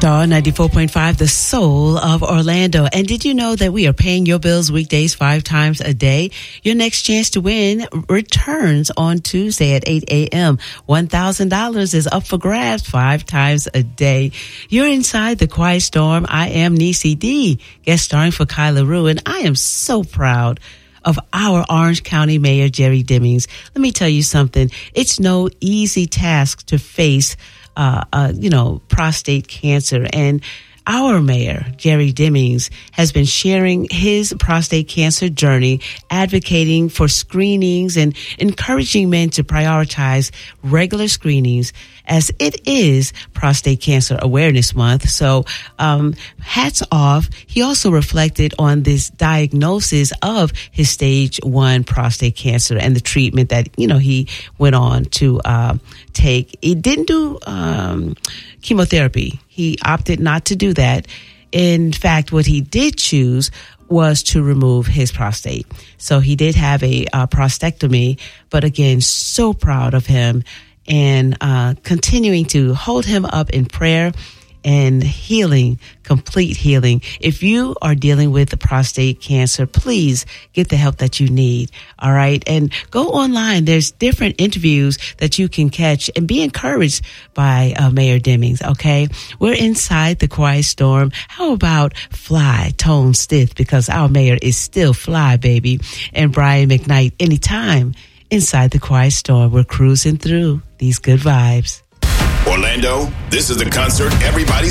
Star 94.5, the soul of Orlando. And did you know that we are paying your bills weekdays 5 times a day? Your next chance to win returns on Tuesday at 8 a.m. $1,000 is up for grabs 5 times a day. You're inside the Quiet Storm. I am Niecy D, guest starring for Kyla Rue, and I am so proud of our Orange County Mayor, Jerry Demings. Let me tell you something. It's no easy task to face prostate cancer. And our mayor, Jerry Demings, has been sharing his prostate cancer journey, advocating for screenings and encouraging men to prioritize regular screenings as it is Prostate Cancer Awareness Month. So hats off. He also reflected on this diagnosis of his stage 1 prostate cancer and the treatment that, he went on to take. He didn't do chemotherapy. He opted not to do that. In fact, what he did choose was to remove his prostate. So he did have a prostatectomy, but again, so proud of him and continuing to hold him up in prayer and healing, complete healing. If you are dealing with prostate cancer, please get the help that you need. All right. And go online. There's different interviews that you can catch and be encouraged by Mayor Demings. Okay. We're inside the Quiet Storm. How about fly, tone, stiff? Because our mayor is still fly, baby. And Brian McKnight, anytime inside the Quiet Storm. We're cruising through these good vibes. Orlando, this is the concert everybody's